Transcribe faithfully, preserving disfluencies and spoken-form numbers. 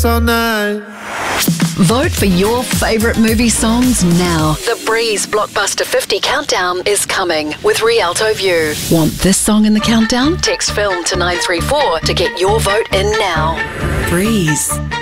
all night. Vote for your favourite movie songs now. The Breeze Blockbuster fifty Countdown is coming with Rialto View. Want this song in the countdown? Text film to nine three four to get your vote in now. Breeze.